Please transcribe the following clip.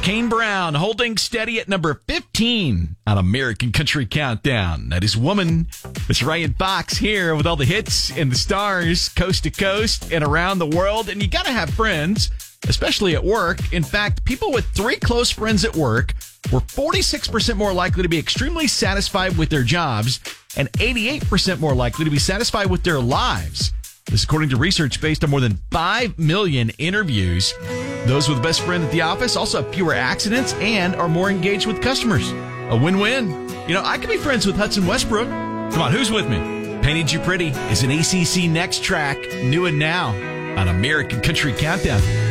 Kane Brown holding steady at number 15 on American Country Countdown. That is Woman. It's Ryan Fox here with all the hits and the stars coast to coast and around the world. And you got to have friends, especially at work. In fact, people with 3 close friends at work were 46% more likely to be extremely satisfied with their jobs and 88% more likely to be satisfied with their lives. This is according to research based on more than 5 million interviews. Those with a best friend at the office also have fewer accidents and are more engaged with customers. A win-win. You know, I could be friends with Hudson Westbrook. Come on, who's with me? Painted You Pretty is an ACC Next track, new and now on American Country Countdown.